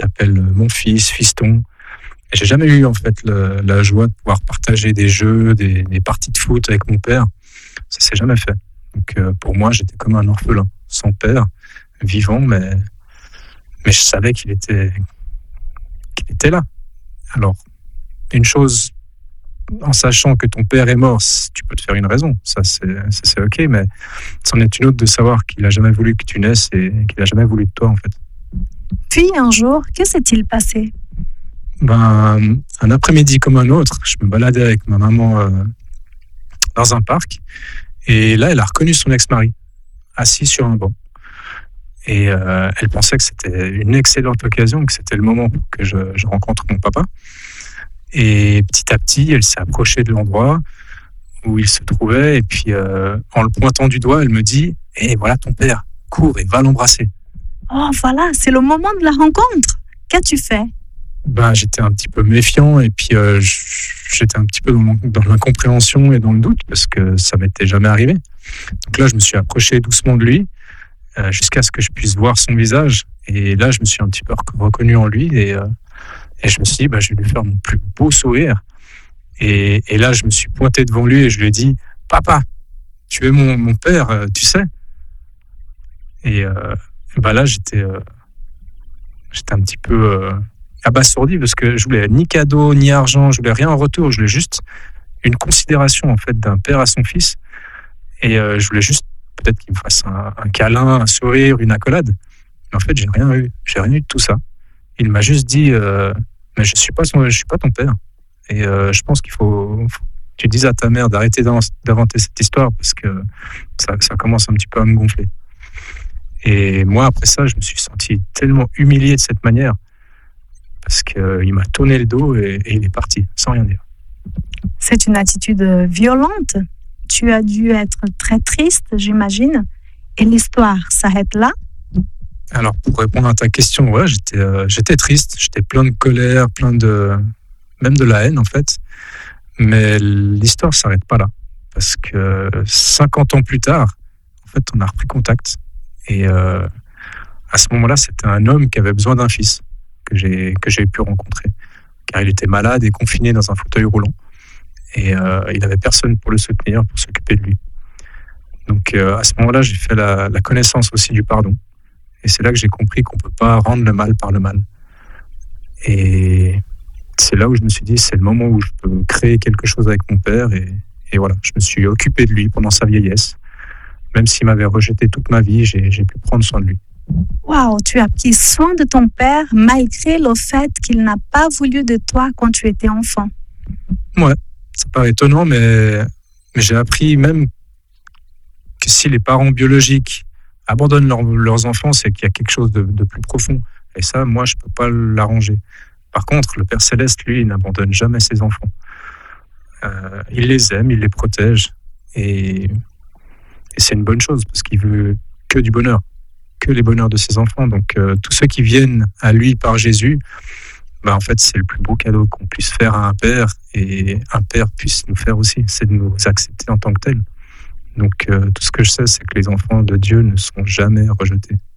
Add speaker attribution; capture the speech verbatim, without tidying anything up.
Speaker 1: t'appelle mon fils, fiston. Et j'ai jamais eu en fait le, la joie de pouvoir partager des jeux, des, des parties de foot avec mon père. Ça s'est jamais fait. Donc euh, pour moi, j'étais comme un orphelin, sans père, vivant, mais mais je savais qu'il était qu'il était là. Alors une chose, en sachant que ton père est mort, tu peux te faire une raison, ça c'est, ça, c'est ok, mais c'en est une autre de savoir qu'il a jamais voulu que tu naisses et qu'il a jamais voulu de toi en fait.
Speaker 2: Puis un jour, que s'est-il passé?
Speaker 1: Ben, un après-midi comme un autre, je me baladais avec ma maman euh, dans un parc et là elle a reconnu son ex-mari assis sur un banc et euh, elle pensait que c'était une excellente occasion, que c'était le moment pour que je, je rencontre mon papa. Et petit à petit, elle s'est approchée de l'endroit où il se trouvait. Et puis, euh, en le pointant du doigt, elle me dit « Hé, hey, voilà ton père, cours et va l'embrasser. »
Speaker 2: Oh, voilà, c'est le moment de la rencontre. Qu'as-tu fait?
Speaker 1: Ben, j'étais un petit peu méfiant et puis euh, j'étais un petit peu dans, dans l'incompréhension et dans le doute parce que ça m'était jamais arrivé. Donc là, je me suis approché doucement de lui euh, jusqu'à ce que je puisse voir son visage. Et là, je me suis un petit peu reconnu en lui et... Euh, Et je me suis dit, bah, je vais lui faire mon plus beau sourire. Et, et là, je me suis pointé devant lui et je lui ai dit, papa, tu es mon, mon père, tu sais. Et euh, bah là, j'étais, euh, j'étais un petit peu euh, abasourdi parce que je voulais ni cadeau, ni argent, je voulais rien en retour. Je voulais juste une considération en fait d'un père à son fils. Et euh, je voulais juste peut-être qu'il me fasse un, un câlin, un sourire, une accolade. Mais en fait, j'ai rien eu. J'ai rien eu de tout ça. Il m'a juste dit, euh, mais je suis pas son, je suis pas ton père. Et euh, je pense qu'il faut, faut que tu dises à ta mère d'arrêter d'inventer cette histoire parce que ça, ça commence un petit peu à me gonfler. Et moi, après ça, je me suis senti tellement humilié de cette manière parce qu'il euh, m'a tourné le dos et, et il est parti sans rien dire.
Speaker 2: C'est une attitude violente. Tu as dû être très triste, j'imagine. Et l'histoire s'arrête là?
Speaker 1: Alors, pour répondre à ta question, ouais, j'étais, euh, j'étais triste, j'étais plein de colère, plein de, même de la haine en fait. Mais l'histoire ne s'arrête pas là, parce que cinquante ans plus tard, en fait, on a repris contact. Et euh, à ce moment-là, c'était un homme qui avait besoin d'un fils que j'ai que j'ai pu rencontrer, car il était malade et confiné dans un fauteuil roulant, et euh, il n'avait personne pour le soutenir, pour s'occuper de lui. Donc, euh, à ce moment-là, j'ai fait la, la connaissance aussi du pardon. Et c'est là que j'ai compris qu'on ne peut pas rendre le mal par le mal. Et c'est là où je me suis dit, c'est le moment où je peux créer quelque chose avec mon père. Et, et voilà, je me suis occupé de lui pendant sa vieillesse. Même s'il m'avait rejeté toute ma vie, j'ai, j'ai pu prendre soin de lui.
Speaker 2: Waouh, tu as pris soin de ton père malgré le fait qu'il n'a pas voulu de toi quand tu étais enfant.
Speaker 1: Ouais, ça paraît étonnant, mais, mais j'ai appris même que si les parents biologiques abandonnent leur, leurs enfants, c'est qu'il y a quelque chose de, de plus profond. Et ça, moi, je ne peux pas l'arranger. Par contre, le Père Céleste, lui, il n'abandonne jamais ses enfants. Euh, il les aime, il les protège. Et, et c'est une bonne chose, parce qu'il veut que du bonheur, que les bonheurs de ses enfants. Donc, euh, tous ceux qui viennent à lui par Jésus, bah, en fait, c'est le plus beau cadeau qu'on puisse faire à un père, et un père puisse nous faire aussi, c'est de nous accepter en tant que tel. Donc, euh, tout ce que je sais, c'est que les enfants de Dieu ne sont jamais rejetés.